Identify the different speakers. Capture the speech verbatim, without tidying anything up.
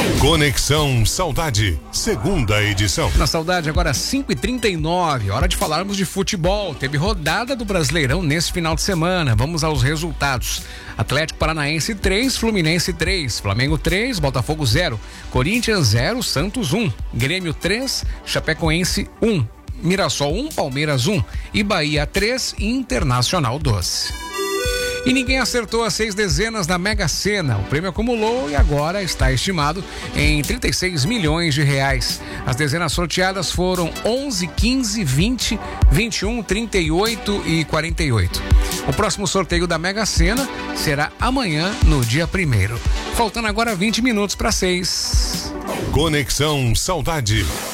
Speaker 1: Conexão Saudade, segunda edição.
Speaker 2: Na Saudade, agora cinco e trinta e nove, hora de falarmos de futebol. Teve rodada do Brasileirão nesse final de semana. Vamos aos resultados. Atlético Paranaense três, Fluminense três, Flamengo três, Botafogo zero, Corinthians zero, Santos um, Grêmio três, Chapecoense um, Mirassol um, Palmeiras um e Bahia três, Internacional dois. E ninguém acertou as seis dezenas da Mega Sena. O prêmio acumulou e agora está estimado em trinta e seis milhões de reais. As dezenas sorteadas foram onze, quinze, vinte, vinte e um, trinta e oito e quarenta e oito. O próximo sorteio da Mega Sena será amanhã, no dia primeiro. Faltando agora vinte minutos para seis.
Speaker 1: Conexão Saudade.